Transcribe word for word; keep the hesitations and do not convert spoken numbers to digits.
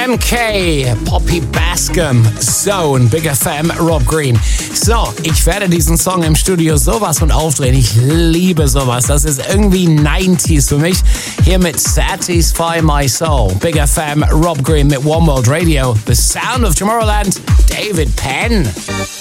M K, Poppy Bascom, Zone, Big F M, Rob Green. So, ich werde diesen Song im Studio sowas von aufdrehen. Ich liebe sowas. Das ist irgendwie neunziger für mich. Hier mit Satisfy My Soul. Big F M, Rob Green mit One World Radio. The Sound of Tomorrowland, David Penn.